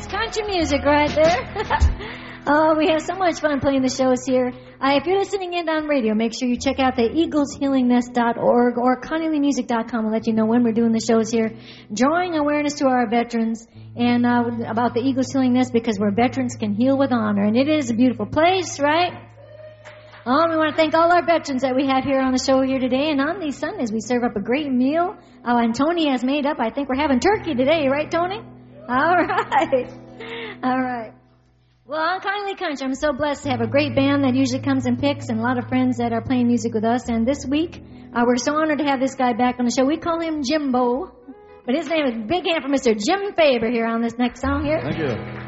That's country music right there. Oh, we have so much fun playing the shows here. If you're listening in on radio, make sure you check out the eagleshealingnest.org or ConnieLeeMusic.com. I'll let you know when we're doing the shows here. Drawing awareness to our veterans and about the Eagles Healing Nest, because where veterans can heal with honor. And it is a beautiful place, right? Oh, we want to thank all our veterans that we have here on the show here today. And on these Sundays, we serve up a great meal. And Tony has made up, I think we're having turkey today, right, Tony? All right. All right. Well, on Connie Lee Country, I'm so blessed to have a great band that usually comes and picks, and a lot of friends that are playing music with us. And this week, we're so honored to have this guy back on the show. We call him Jimbo, but his name is Big Hand for Mr. Jim Faber here on this next song here. Thank you.